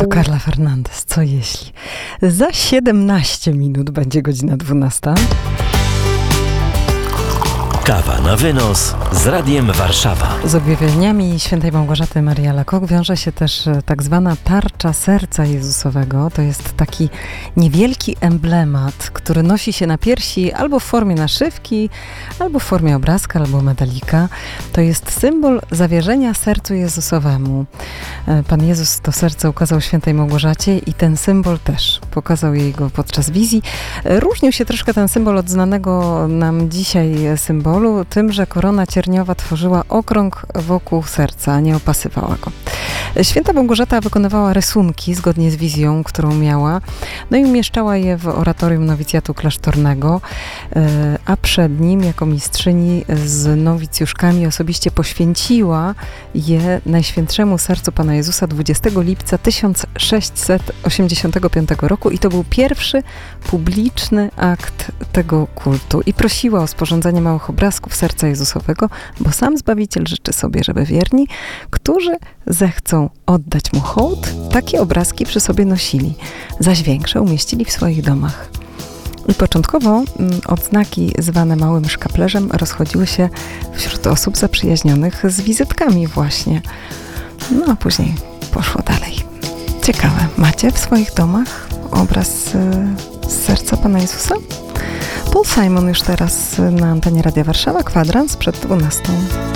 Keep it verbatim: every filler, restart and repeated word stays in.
To Carla Fernandez, co jeśli? Za siedemnaście minut będzie godzina dwunasta. Kawa na wynos z Radiem Warszawa. Z objawieniami świętej Małgorzaty Marii Alacoque wiąże się też tak zwana tarcza serca Jezusowego. To jest taki niewielki emblemat, który nosi się na piersi albo w formie naszywki, albo w formie obrazka, albo medalika. To jest symbol zawierzenia sercu Jezusowemu. Pan Jezus to serce ukazał świętej Małgorzacie i ten symbol też pokazał jej go podczas wizji. Różnił się troszkę ten symbol od znanego nam dzisiaj symbolu, tym, że korona cierniowa tworzyła okrąg wokół serca, a nie opasywała go. Święta Małgorzata wykonywała rysunki zgodnie z wizją, którą miała, no i umieszczała je w oratorium nowicjatu klasztornego, a przed nim jako mistrzyni z nowicjuszkami osobiście poświęciła je Najświętszemu Sercu Pana Jezusa dwudziestego lipca tysiąc sześćset osiemdziesiątego piątego roku i to był pierwszy publiczny akt tego kultu i prosiła o sporządzenie małych obrazków serca Jezusowego, bo sam Zbawiciel życzy sobie, żeby wierni, którzy zechcą oddać mu hołd, takie obrazki przy sobie nosili, zaś większe umieścili w swoich domach. I początkowo odznaki zwane małym szkaplerzem rozchodziły się wśród osób zaprzyjaźnionych z wizytkami właśnie. No a później poszło dalej. Ciekawe, macie w swoich domach obraz z serca Pana Jezusa? Paul Simon już teraz na antenie Radia Warszawa, kwadrans przed dwunastą.